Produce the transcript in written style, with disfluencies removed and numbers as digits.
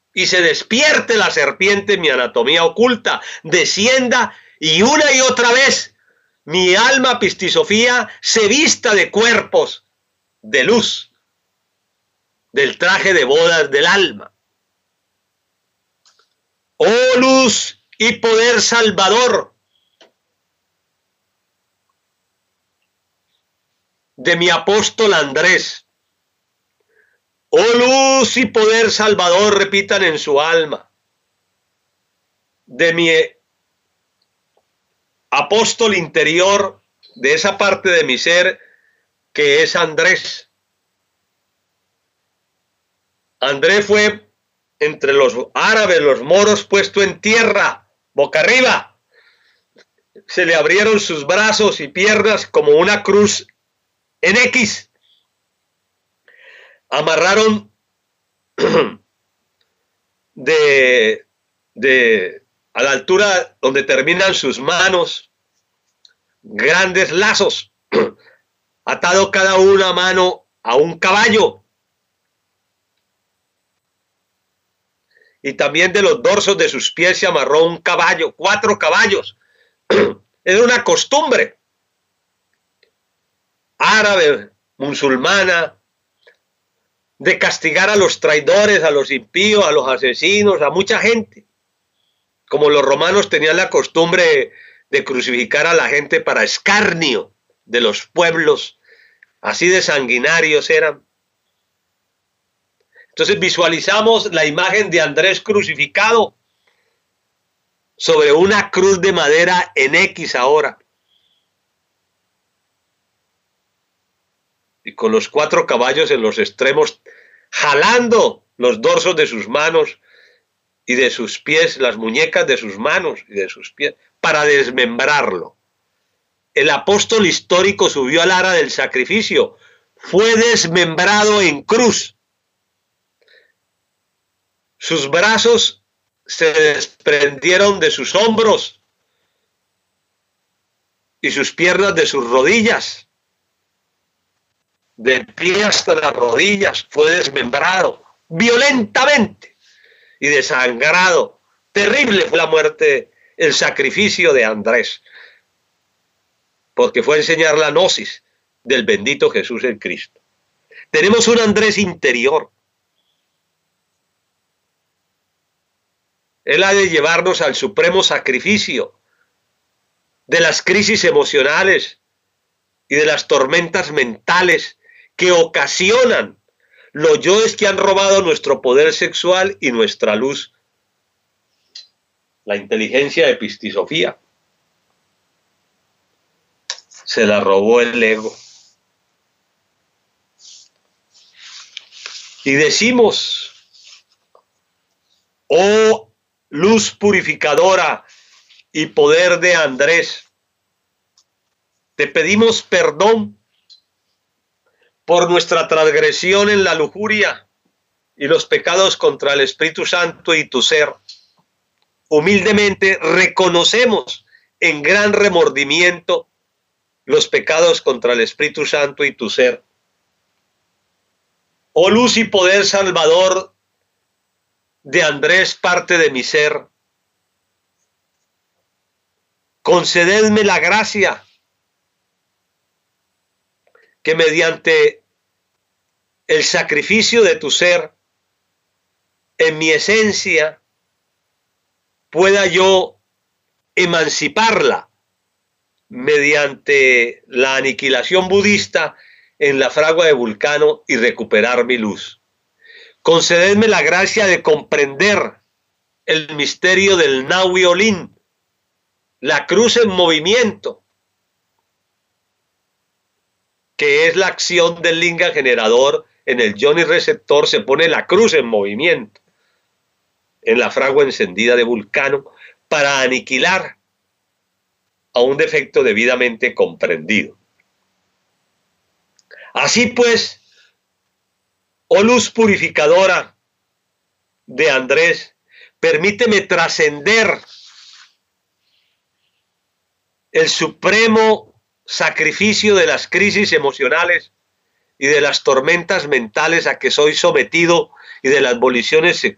y se despierte la serpiente en mi anatomía oculta, descienda y una y otra vez mi alma Pistisofía se vista de cuerpos de luz, del traje de bodas del alma. Oh luz y poder salvador de mi apóstol Andrés. Oh luz y poder salvador, repitan en su alma, de mi apóstol interior, de esa parte de mi ser que es Andrés. Andrés fue entre los árabes, los moros, puesto en tierra, boca arriba. Se le abrieron sus brazos y piernas como una cruz en X. Amarraron a la altura donde terminan sus manos grandes lazos, atado cada una mano a un caballo. Y también de los dorsos de sus pies se amarró un caballo, 4 caballos. Era una costumbre árabe, musulmana, de castigar a los traidores, a los impíos, a los asesinos, a mucha gente. Como los romanos tenían la costumbre de crucificar a la gente para escarnio de los pueblos, así de sanguinarios eran. Entonces visualizamos la imagen de Andrés crucificado sobre una cruz de madera en X ahora. Y con los 4 caballos en los extremos, jalando los dorsos de sus manos y de sus pies, las muñecas de sus manos y de sus pies, para desmembrarlo. El apóstol histórico subió al ara del sacrificio, fue desmembrado en cruz. Sus brazos se desprendieron de sus hombros y sus piernas de sus rodillas. Del pie hasta las rodillas fue desmembrado violentamente y desangrado. Terrible fue la muerte, el sacrificio de Andrés, porque fue a enseñar la gnosis del bendito Jesús el Cristo. Tenemos un Andrés interior. Él ha de llevarnos al supremo sacrificio de las crisis emocionales y de las tormentas mentales que ocasionan los yoes que han robado nuestro poder sexual y nuestra luz. La inteligencia de Pistisofía se la robó el ego. Y decimos, oh luz purificadora y poder de Andrés, te pedimos perdón por nuestra transgresión en la lujuria y los pecados contra el Espíritu Santo y tu ser. Humildemente reconocemos en gran remordimiento los pecados contra el Espíritu Santo y tu ser. Oh luz y poder salvador de Andrés, parte de mi ser, concededme la gracia que mediante el sacrificio de tu ser, en mi esencia, pueda yo emanciparla mediante la aniquilación budista en la fragua de Vulcano y recuperar mi luz. Concededme la gracia de comprender el misterio del Nahui Olin, la cruz en movimiento, que es la acción del linga generador. En el yoni receptor se pone la cruz en movimiento en la fragua encendida de Vulcano para aniquilar a un defecto debidamente comprendido. Así pues, oh luz purificadora de Andrés, permíteme trascender el supremo sacrificio de las crisis emocionales y de las tormentas mentales a que soy sometido y de las voliciones